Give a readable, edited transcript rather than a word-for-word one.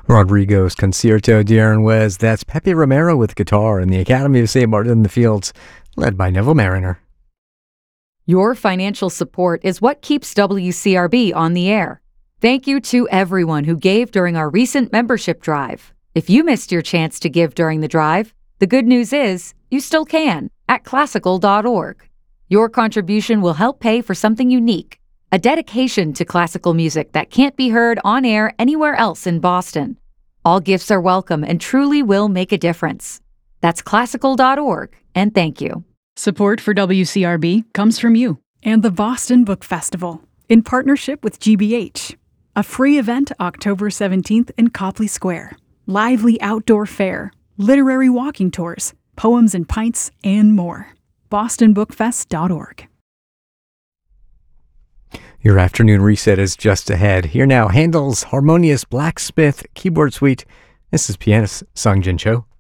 Rodrigo's Concierto de Aranjuez. That's Pepe Romero with guitar in the Academy of St. Martin in the Fields, led by Neville Mariner. Your financial support is what keeps WCRB on the air. Thank you to everyone who gave during our recent membership drive. If you missed your chance to give during the drive, the good news is you still can at classical.org. Your contribution will help pay for something unique, a dedication to classical music that can't be heard on air anywhere else in Boston. All gifts are welcome and truly will make a difference. That's classical.org, and thank you. Support for WCRB comes from you and the Boston Book Festival in partnership with GBH. A free event October 17th in Copley Square. Lively outdoor fare, literary walking tours, poems and pints, and more. bostonbookfest.org. Your afternoon reset is just ahead. Here now, Handel's Harmonious Blacksmith Keyboard Suite. This is pianist Sung Jin Cho.